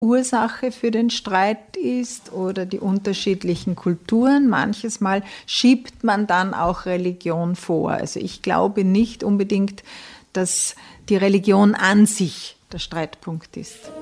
Ursache für den Streit ist oder die unterschiedlichen Kulturen. Manches Mal schiebt man dann auch Religion vor. Also ich glaube nicht unbedingt, dass die Religion an sich der Streitpunkt ist.